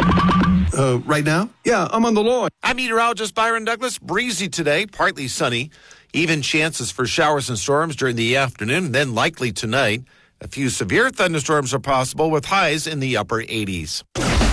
Right now? Yeah, I'm on the lawn. I'm meteorologist Byron Douglas. Breezy today, partly sunny. Even chances for showers and storms during the afternoon, then likely tonight. A few severe thunderstorms are possible with highs in the upper 80s.